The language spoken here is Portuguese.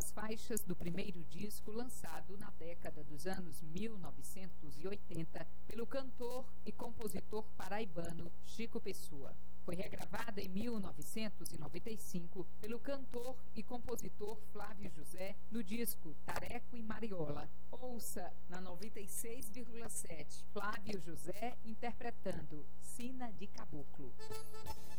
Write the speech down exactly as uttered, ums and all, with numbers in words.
das faixas do primeiro disco lançado na década dos anos mil novecentos e oitenta pelo cantor e compositor paraibano Chico Pessoa. Foi regravada em mil novecentos e noventa e cinco pelo cantor e compositor Flávio José no disco Tareco e Mariola. Ouça na noventa e seis vírgula sete Flávio José interpretando Sina de Caboclo.